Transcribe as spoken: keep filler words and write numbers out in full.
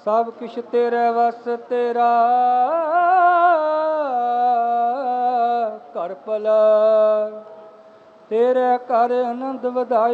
ਸਭ ਕਿਛ ਤੇਰੇ ਵਸ ਤੇਰਾ ਘਰ ਭਲਾ ਤੇਰੇ ਘਰ ਆਨੰਦ ਵਧਾਈ।